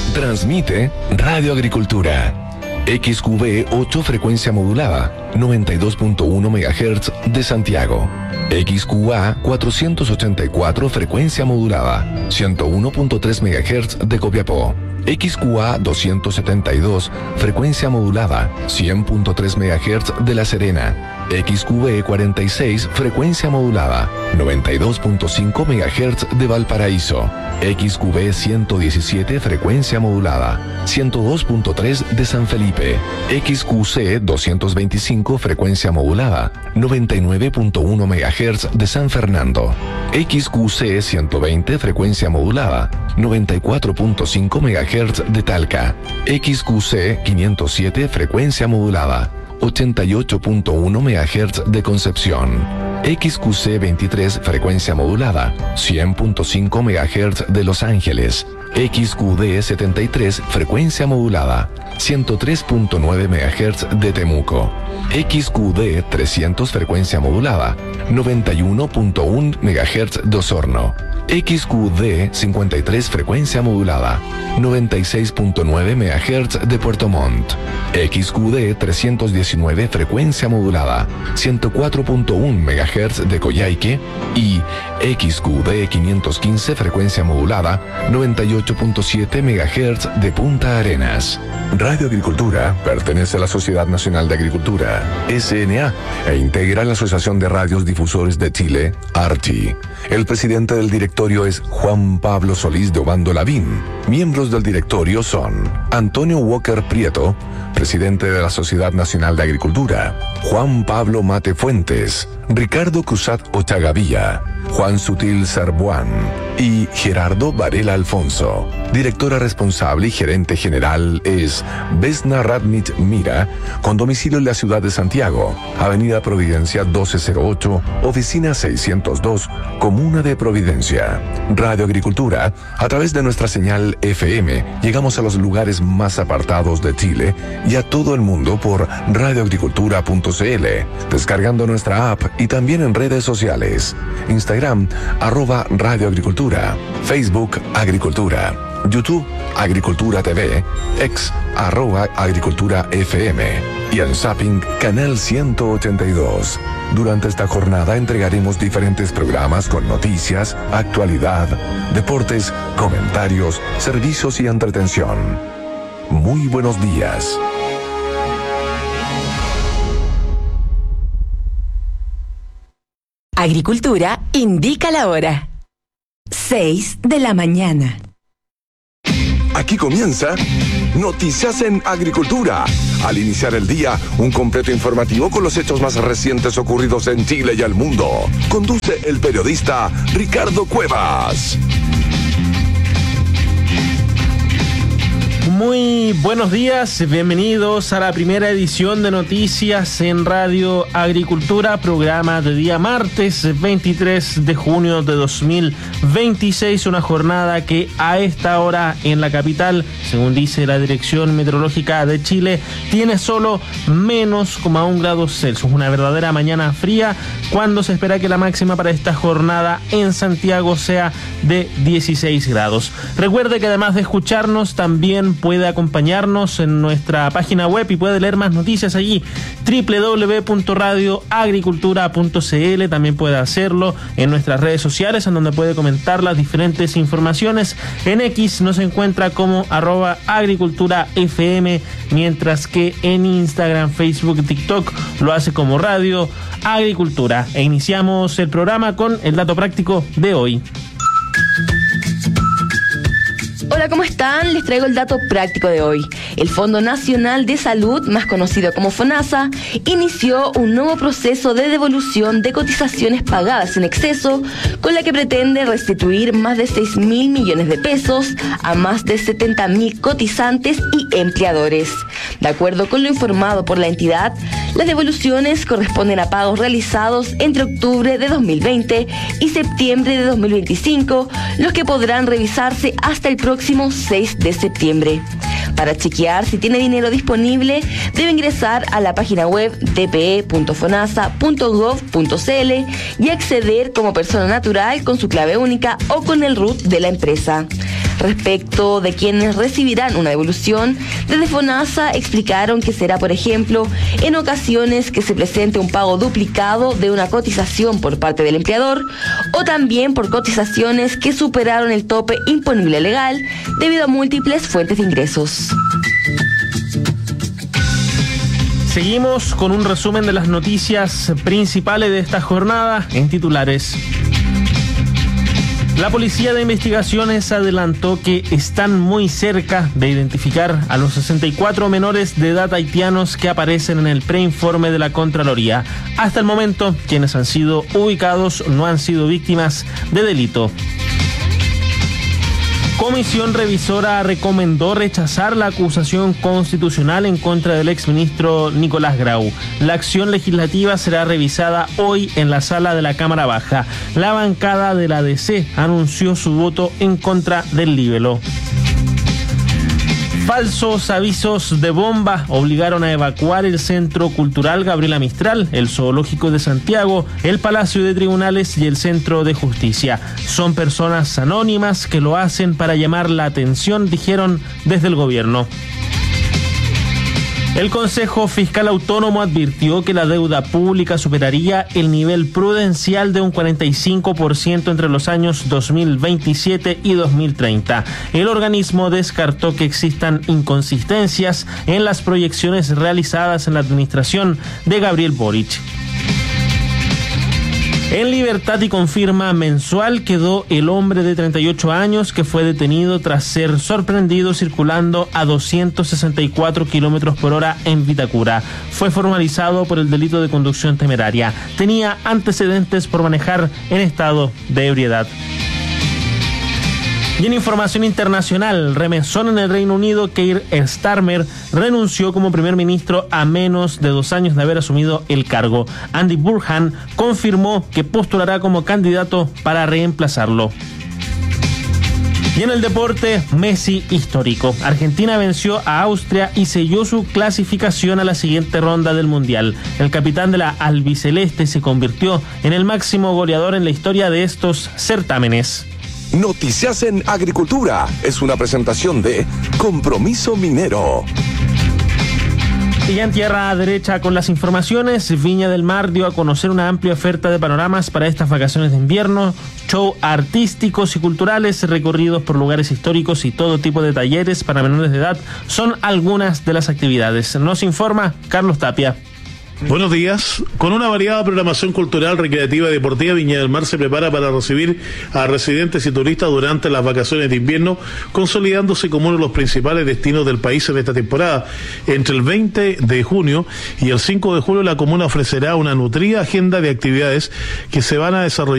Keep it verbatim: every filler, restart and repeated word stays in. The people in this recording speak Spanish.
Transmite Radio Agricultura. X Q B ocho frecuencia modulada, noventa y dos punto uno megahertz de Santiago. X Q A cuatrocientos ochenta y cuatro frecuencia modulada, ciento uno punto tres megahertz de Copiapó. X Q A doscientos setenta y dos frecuencia modulada, cien punto tres megahertz de La Serena. X Q B cuarenta y seis frecuencia modulada, noventa y dos punto cinco megahertz de Valparaíso. X Q B ciento diecisiete frecuencia modulada, ciento dos punto tres de San Felipe. X Q C doscientos veinticinco frecuencia modulada, noventa y nueve punto uno megahertz de San Fernando. X Q C ciento veinte frecuencia modulada, noventa y cuatro punto cinco megahertz de Talca. X Q C quinientos siete frecuencia modulada, ochenta y ocho punto uno megahertz de Concepción. X Q C veintitrés frecuencia modulada, cien punto cinco megahertz de Los Ángeles. X Q D setenta y tres frecuencia modulada, ciento tres punto nueve megahertz de Temuco. X Q D trescientos frecuencia modulada, noventa y uno punto uno megahertz de Osorno. X Q D cincuenta y tres frecuencia modulada, noventa y seis punto nueve megahertz de Puerto Montt. X Q D trescientos diecinueve frecuencia modulada, ciento cuatro punto uno megahertz de Coyhaique. Y X Q D quinientos quince frecuencia modulada, noventa y ocho punto siete megahertz de Punta Arenas. Radio Agricultura pertenece a la Sociedad Nacional de Agricultura, S N A, e integra la Asociación de Radios Difusores de Chile, ARTI. El presidente del directorio es Juan Pablo Solís de Obando Lavín. Miembros del directorio son Antonio Walker Prieto, presidente de la Sociedad Nacional de Agricultura, Juan Pablo Mate Fuentes, Ricardo Cruzat Ochagavía, Juan Sutil Sarbuán y Gerardo Varela Alfonso. Directora responsable y gerente general es Vesna Radnich Mira, con domicilio en la ciudad de Santiago, Avenida Providencia doce cero ocho, Oficina seiscientos dos, Comuna de Providencia. Radio Agricultura, a través de nuestra señal F M, llegamos a los lugares más apartados de Chile y a todo el mundo por radioagricultura punto c l, descargando nuestra app y también en redes sociales. Instagram, arroba Radio Agricultura, Facebook Agricultura, YouTube Agricultura T V, X arroba Agricultura F M y en Zapping Canal ciento ochenta y dos. Durante esta jornada entregaremos diferentes programas con noticias, actualidad, deportes, comentarios, servicios y entretención. Muy buenos días. Agricultura indica la hora. seis de la mañana. Aquí comienza Noticias en Agricultura. Al iniciar el día, un completo informativo con los hechos más recientes ocurridos en Chile y el mundo. Conduce el periodista Ricardo Cuevas. Muy buenos días, bienvenidos a la primera edición de Noticias en Radio Agricultura, programa de día martes veintitrés de junio de dos mil veintiséis, una jornada que a esta hora en la capital, según dice la Dirección Meteorológica de Chile, tiene solo menos coma uno grados Celsius, una verdadera mañana fría, cuando se espera que la máxima para esta jornada en Santiago sea de dieciséis grados. Recuerde que además de escucharnos, también puede puede acompañarnos en nuestra página web y puede leer más noticias allí, doble u doble u doble u punto radio agricultura punto c l. También puede hacerlo en nuestras redes sociales, en donde puede comentar las diferentes informaciones. En X nos encuentra como arroba agricultura F M, mientras que en Instagram, Facebook, TikTok lo hace como Radio Agricultura. E iniciamos el programa con el dato práctico de hoy. Hola, ¿cómo están? Les traigo el dato práctico de hoy. El Fondo Nacional de Salud, más conocido como FONASA, inició un nuevo proceso de devolución de cotizaciones pagadas en exceso, con la que pretende restituir más de seis mil millones de pesos a más de setenta mil cotizantes y empleadores. De acuerdo con lo informado por la entidad, las devoluciones corresponden a pagos realizados entre octubre de dos mil veinte y septiembre de dos mil veinticinco, los que podrán revisarse hasta el próximo seis de septiembre. Para chequear si tiene dinero disponible, debe ingresar a la página web d p e punto fonasa punto gov punto c l y acceder como persona natural con su clave única o con el R U T de la empresa. Respecto de quienes recibirán una devolución, desde FONASA explicaron que será, por ejemplo, en ocasiones que se presente un pago duplicado de una cotización por parte del empleador o también por cotizaciones que superaron el tope imponible legal debido a múltiples fuentes de ingresos. Seguimos con un resumen de las noticias principales de esta jornada en titulares. La Policía de Investigaciones adelantó que están muy cerca de identificar a los sesenta y cuatro menores de edad haitianos que aparecen en el preinforme de la Contraloría. Hasta el momento, quienes han sido ubicados no han sido víctimas de delito. Comisión revisora recomendó rechazar la acusación constitucional en contra del exministro Nicolás Grau. La acción legislativa será revisada hoy en la sala de la Cámara Baja. La bancada de la D C anunció su voto en contra del libelo. Falsos avisos de bomba obligaron a evacuar el Centro Cultural Gabriela Mistral, el Zoológico de Santiago, el Palacio de Tribunales y el Centro de Justicia. Son personas anónimas que lo hacen para llamar la atención, dijeron desde el gobierno. El Consejo Fiscal Autónomo advirtió que la deuda pública superaría el nivel prudencial de un cuarenta y cinco por ciento entre los años dos mil veintisiete y dos mil treinta. El organismo descartó que existan inconsistencias en las proyecciones realizadas en la administración de Gabriel Boric. En libertad y con firma mensual quedó el hombre de treinta y ocho años que fue detenido tras ser sorprendido circulando a doscientos sesenta y cuatro kilómetros por hora en Vitacura. Fue formalizado por el delito de conducción temeraria. Tenía antecedentes por manejar en estado de ebriedad. Y en información internacional, remesón en el Reino Unido, Keir Starmer renunció como primer ministro a menos de dos años de haber asumido el cargo. Andy Burnham confirmó que postulará como candidato para reemplazarlo. Y en el deporte, Messi histórico. Argentina venció a Austria y selló su clasificación a la siguiente ronda del Mundial. El capitán de la albiceleste se convirtió en el máximo goleador en la historia de estos certámenes. Noticias en Agricultura es una presentación de Compromiso Minero. Y ya en tierra derecha con las informaciones, Viña del Mar dio a conocer una amplia oferta de panoramas para estas vacaciones de invierno, show artísticos y culturales, recorridos por lugares históricos y todo tipo de talleres para menores de edad son algunas de las actividades. Nos informa Carlos Tapia. Buenos días. Con una variada programación cultural, recreativa y deportiva, Viña del Mar se prepara para recibir a residentes y turistas durante las vacaciones de invierno, consolidándose como uno de los principales destinos del país en esta temporada. Entre el veinte de junio y el cinco de julio, la comuna ofrecerá una nutrida agenda de actividades que se van a desarrollar